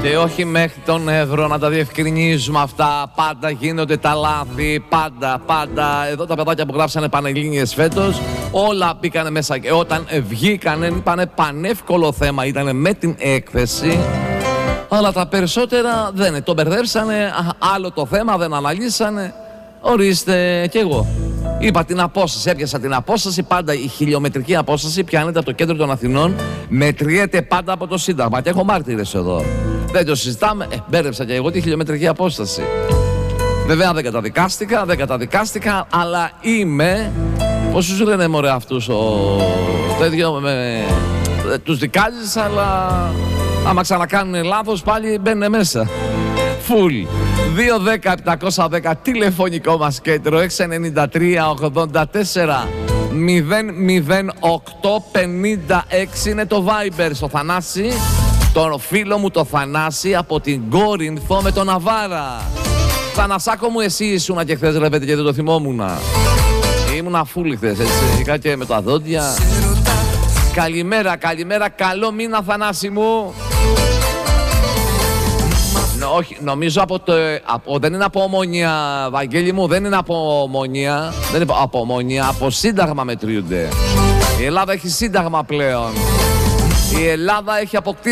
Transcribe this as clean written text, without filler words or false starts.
Και όχι μέχρι τον Εύρο να τα διευκρινίζουμε αυτά. Πάντα γίνονται τα λάθη. Πάντα. Εδώ τα παιδάκια που γράψανε Πανελλήνιες φέτος, όλα μπήκανε μέσα. Και όταν βγήκανε, είπανε πανεύκολο θέμα. Ήτανε με την έκθεση. Αλλά τα περισσότερα δεν. Το μπερδέψανε. Άλλο το θέμα, δεν αναλύσανε. Ορίστε κι εγώ. Είπα την απόσταση, έπιασα την απόσταση. Πάντα η χιλιομετρική απόσταση πιάνεται από το κέντρο των Αθηνών. Μετριέται πάντα από το Σύνταγμα. Και έχω μάρτυρες εδώ. Δεν το συζητάμε. Μπέρδεψα και εγώ τη χιλιομετρική απόσταση. Βέβαια δεν καταδικάστηκα, αλλά είμαι. Πώς τους λένε μωρέ αυτούς τέτοιο τους δικάζεις, αλλά άμα ξανακάνουν λάθος πάλι μπαίνουν μέσα. Φουλ. 2-10-710 τηλεφωνικό μας κέντρο. 693-84 00856 είναι το Viber στο Θανάση. Τον φίλο μου το Θανάση από την Κόρινθο με τον Ναβάρα. Θανασάκο μου, εσύ ήσουνα και χθες ρε παιδί και δεν το θυμόμουνα. Ήμουνα φούλη χθες, έτσι. Είχα και με τα δόντια. Καλημέρα, καλό μήνα Θανάση μου. Όχι, νομίζω δεν είναι από Ομόνια, Βαγγέλη μου, δεν είναι από Ομόνια. Δεν είναι από Ομόνια, από Σύνταγμα μετριούνται. Η Ελλάδα έχει Σύνταγμα πλέον. Η Ελλάδα έχει αποκτήσει